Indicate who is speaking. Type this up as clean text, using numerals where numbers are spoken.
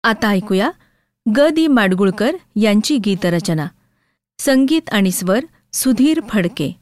Speaker 1: आता ऐकूया ग दी माडगुळकर यांची गीतरचना. संगीत आणि स्वर सुधीर फडके.